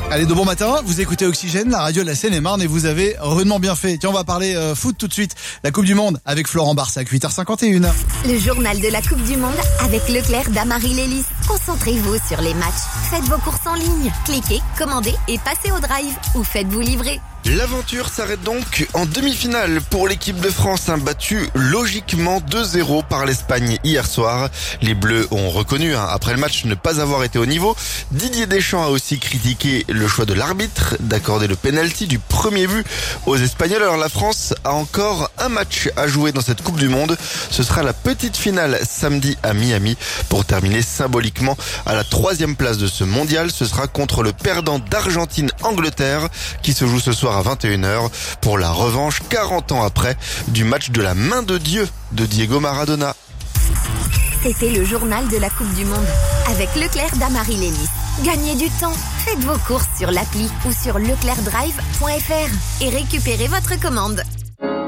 Allez, de bon matin, vous écoutez Oxygène, la radio de la Seine-et-Marne, et vous avez rudement bien fait. Tiens, on va parler foot tout de suite. La Coupe du Monde avec Florent Barsac, 8h51. Le journal de la Coupe du Monde avec Leclerc d'Amarie Lélis. Concentrez-vous sur les matchs. Faites vos courses en ligne. Cliquez, commandez et passez au drive ou faites-vous livrer. L'aventure s'arrête donc en demi-finale pour l'équipe de France, battue logiquement 2-0 par l'Espagne hier soir. Les Bleus ont reconnu après le match ne pas avoir été au niveau. Didier Deschamps a aussi critiqué le choix de l'arbitre d'accorder le penalty du premier but aux Espagnols. Alors la France a encore un match à jouer dans cette Coupe du Monde. Ce sera la petite finale samedi à Miami pour terminer symboliquement à la 3e place de ce mondial. Ce sera contre le perdant d'Argentine-Angleterre qui se joue ce soir à 21h pour la revanche 40 ans après du match de la main de Dieu de Diego Maradona. C'était le journal de la Coupe du Monde avec Leclerc d'Amarie Lélis. Gagnez du temps, faites vos courses sur l'appli ou sur leclercdrive.fr et récupérez votre commande.